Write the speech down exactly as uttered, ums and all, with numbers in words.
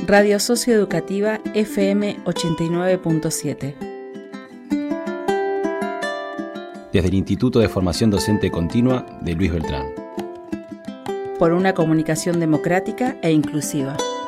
Radio Socioeducativa F M ochenta y nueve punto siete. Desde el Instituto de Formación Docente Continua de Luis Beltrán. Por una comunicación democrática e inclusiva.